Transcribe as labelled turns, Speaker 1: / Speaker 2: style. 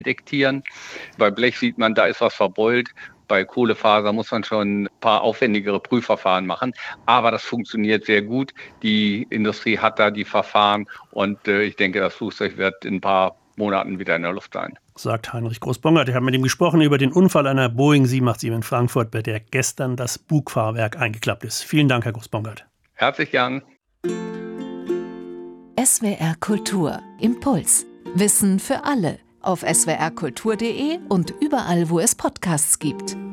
Speaker 1: detektieren. Bei Blech sieht man, da ist was verbeult. Bei Kohlefaser muss man schon ein paar aufwendigere Prüfverfahren machen. Aber das funktioniert sehr gut. Die Industrie hat da die Verfahren und ich denke, das Flugzeug wird in ein paar Monaten wieder in der Luft sein.
Speaker 2: Sagt Heinrich Groß-Bongert. Ich habe mit ihm gesprochen über den Unfall einer Boeing 787 in Frankfurt, bei der gestern das Bugfahrwerk eingeklappt ist. Vielen Dank, Herr Groß-Bongert.
Speaker 1: Herzlich gern.
Speaker 3: SWR Kultur. Impuls. Wissen für alle. Auf swrkultur.de und überall, wo es Podcasts gibt.